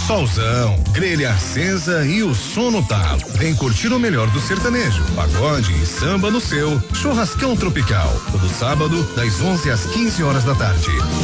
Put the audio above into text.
Solzão, grelha acesa e o som no talo. Vem curtir o melhor do sertanejo, pagode e samba no seu Churrascão Tropical. Todo sábado, das 11 às 15 horas da tarde.